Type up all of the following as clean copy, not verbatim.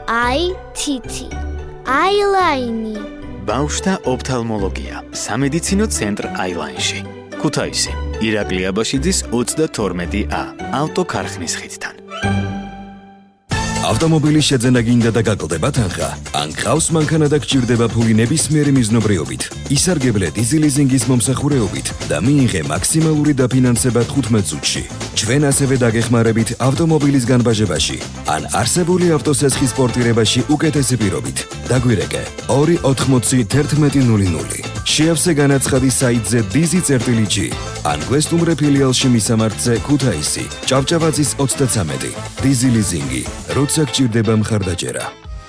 IT Eyeliner ბავშვთა ოფთალმოლოგია სამედიცინო ცენტრ Eyelineში ქუთაისი ირაკლი აბაშიძის 32A ავტოქარხნის ხიდთან ავტომობილის შეძენა გინდა და გაკლდება თანხა ან გყავს მანქანა და გჭირდება ფული ნებისმიერი მიზნობრიობით ისარგებლე დიზელიზინგის მომსახურეობით და მიიღე მაქსიმალური დაფინანსება 15 წუთში ჩვენ ასევე დაგეხმარებით ავტომობილის განბაჟებაში ან არსებული ავტოსესხის პორტირებაში უკეთესი პირობით დაგვირეკე 2801100 შეავსე განაცხადი საიტზე dizi.g ან გვესტუმრე ფილიალში მისამართზე ქუთაისი ჭავჭავაძის 33 დიზელიზინგი როცა გჭირდება მხარდაჭერა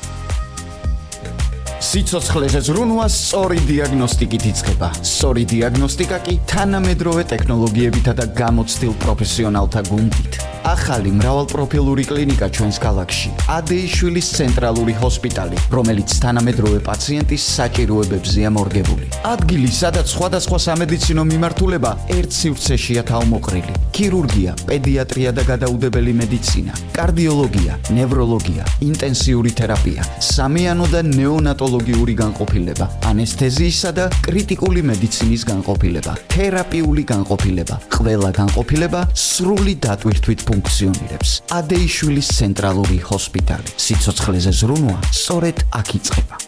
სიცოცხლეზე ზრუნვა სწორი დიაგნოსტიკით იწყება. სწორი დიაგნოსტიკა კი თანამედროვე ტექნოლოგიებითა და გამოცდილ პროფესიონალთა გუნდით. ახალი მრავალპროფილური კლინიკა ჩვენს ქალაქში. ადეიშვილის ცენტრალური ჰოსპიტალი, რომელიც თანამედროვე პაციენტის საჭიროებებზეა მორგებული. ადგილი, სადაც სხვადასხვა სამედიცინო მიმართულება ერთ სივრცეშია თავმოყრილი. ქირურგია, პედიატრია და გადაუდებელი მედიცინა, კარდიოლოგია, ნევროლოგია, ინტენსიური თერაპია, სამიანო და ნეონატოლოგიური განყოფილება, ანესთეზიისა და კრიტიკული მედიცინის განყოფილება, თერაპიული განყოფილება, ყველა განყოფილება სრული დატვირთვით ფუნქციონირებს. ადეიშვილის ცენტრალური ჰოსპიტალი. სიცოცხლეზე ზრუნვა სწორედ აქ იწყება.